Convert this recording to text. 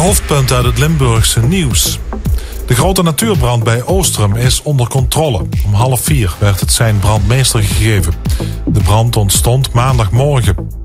hoofdpunten uit het Limburgse nieuws. De grote natuurbrand bij Oostrum is onder controle. Om 3:30 werd het sein brandmeester gegeven. De brand ontstond maandagmorgen.